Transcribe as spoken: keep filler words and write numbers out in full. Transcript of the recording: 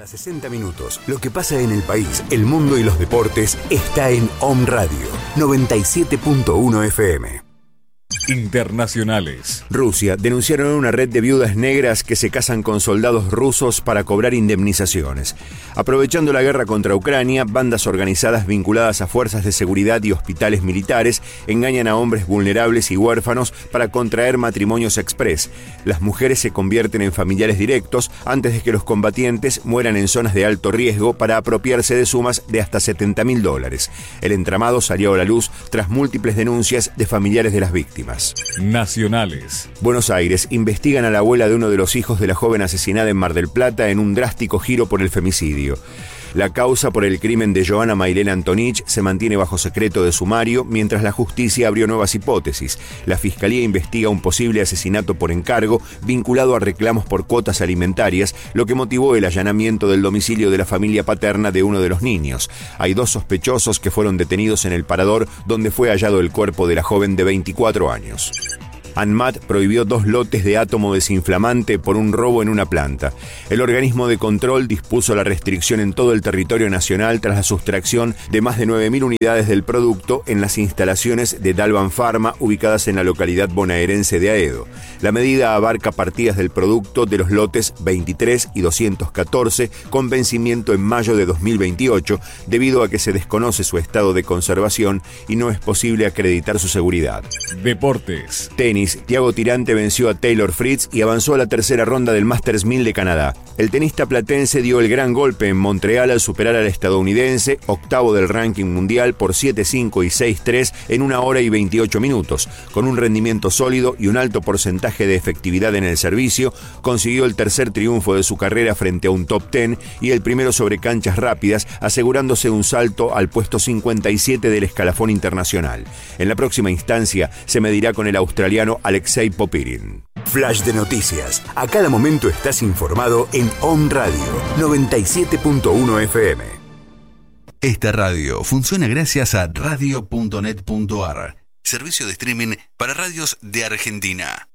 sesenta minutos. Lo que pasa en el país, el mundo y los deportes está en Om Radio noventa y siete punto uno F M. Internacionales. Rusia denunciaron una red de viudas negras que se casan con soldados rusos para cobrar indemnizaciones. Aprovechando la guerra contra Ucrania, bandas organizadas vinculadas a fuerzas de seguridad y hospitales militares engañan a hombres vulnerables y huérfanos para contraer matrimonios express. Las mujeres se convierten en familiares directos antes de que los combatientes mueran en zonas de alto riesgo para apropiarse de sumas de hasta setenta mil dólares. El entramado salió a la luz tras múltiples denuncias de familiares de las víctimas. Nacionales. Buenos Aires investigan a la abuela de uno de los hijos de la joven asesinada en Mar del Plata en un drástico giro por el femicidio. La causa por el crimen de Joana Mailena Antonich se mantiene bajo secreto de sumario, mientras la justicia abrió nuevas hipótesis. La Fiscalía investiga un posible asesinato por encargo vinculado a reclamos por cuotas alimentarias, lo que motivó el allanamiento del domicilio de la familia paterna de uno de los niños. Hay dos sospechosos que fueron detenidos en el parador donde fue hallado el cuerpo de la joven de veinticuatro años. ANMAT prohibió dos lotes de átomo desinflamante por un robo en una planta. El organismo de control dispuso la restricción en todo el territorio nacional tras la sustracción de más de nueve mil unidades del producto en las instalaciones de Dalvan Pharma ubicadas en la localidad bonaerense de Aedo. La medida abarca partidas del producto de los lotes veintitrés y doscientos catorce con vencimiento en mayo de dos mil veintiocho, debido a que se desconoce su estado de conservación y no es posible acreditar su seguridad. Deportes. Tenis. Thiago Tirante venció a Taylor Fritz y avanzó a la tercera ronda del Masters mil de Canadá. El tenista platense dio el gran golpe en Montreal al superar al estadounidense, octavo del ranking mundial, por siete cinco y seis tres en una hora y veintiocho minutos. Con un rendimiento sólido y un alto porcentaje de efectividad en el servicio, consiguió el tercer triunfo de su carrera frente a un top diez y el primero sobre canchas rápidas, asegurándose un salto al puesto cincuenta y siete del escalafón internacional. En la próxima instancia se medirá con el australiano Alexei Popirin. Flash de noticias. A cada momento estás informado en Om Radio noventa y siete punto uno F M. Esta radio funciona gracias a radio punto net punto a r, servicio de streaming para radios de Argentina.